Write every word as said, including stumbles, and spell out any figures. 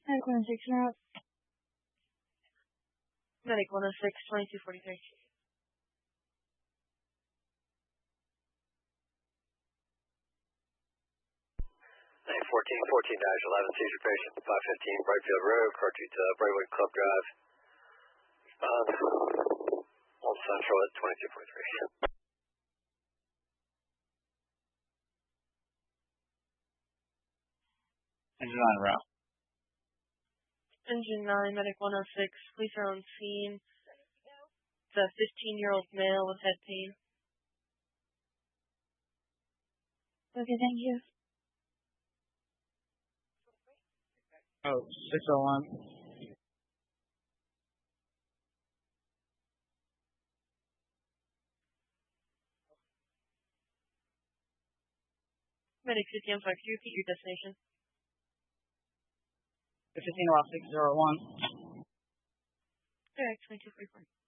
Medic one oh six, you're up. Medic one oh six, twenty-two forty-three. fourteen fourteen eleven, seizure patient, five fifteen Brightfield Road, car two to Brightwood Club Drive. Respond. Old Central at twenty-two forty-three. Engine nine route. Engine nine, Medic one oh six, police are on scene. It's a fifteen-year-old male with head pain. Okay, thank you. Oh, six oh one. Medic fifty M five, could you repeat your destination? fifteen Route six oh one. Okay, twenty-two forty-four.